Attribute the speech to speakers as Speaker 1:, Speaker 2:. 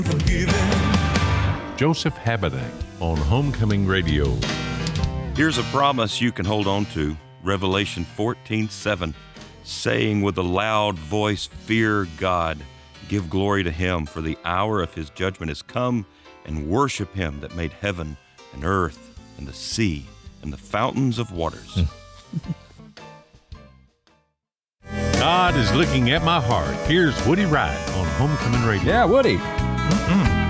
Speaker 1: Joseph Habedank on Homecoming Radio.
Speaker 2: Here's a promise you can hold on to. Revelation 14:7, saying with a loud voice, fear God, give glory to him, for the hour of his judgment has come, and worship him that made heaven and earth and the sea and the fountains of waters.
Speaker 1: God is looking at my heart. Here's Woody Wright on Homecoming Radio.
Speaker 3: Yeah, Woody.
Speaker 1: Mm-mm.